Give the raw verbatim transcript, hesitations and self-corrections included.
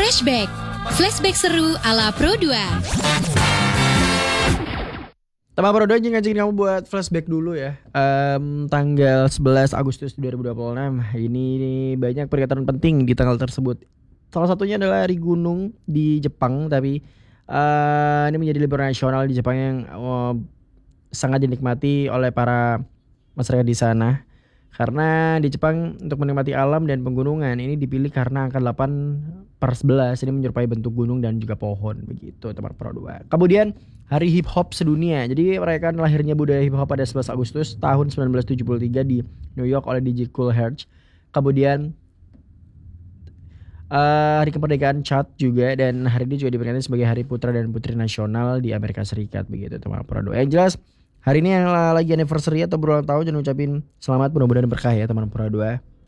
Flashback. Flashback seru ala Pro dua. Teman Pro dua ngajakin kamu buat flashback dulu ya. um, Tanggal sebelas Agustus dua ribu dua puluh enam. Ini banyak peringatan penting di tanggal tersebut. Salah satunya adalah Hari Gunung di Jepang. Tapi uh, ini menjadi libur nasional di Jepang yang uh, sangat dinikmati oleh para masyarakat di sana. Karena di Jepang untuk menikmati alam dan penggunungan ini dipilih karena angka delapan per sebelas ini menyerupai bentuk gunung dan juga pohon. Begitu teman Pro dua. Kemudian Hari Hip Hop Sedunia. Jadi merayakan lahirnya budaya hip hop pada sebelas Agustus tahun sembilan belas tujuh puluh tiga di New York oleh D J Kool Herc. Kemudian uh, Hari Kemerdekaan Chad juga, dan hari ini juga diperingati sebagai Hari Putra dan Putri Nasional di Amerika Serikat. Begitu teman Pro dua. Yang jelas hari ini yang lagi anniversary atau berulang tahun, jangan ucapin selamat, mudah-mudahan berkah ya teman Pro dua.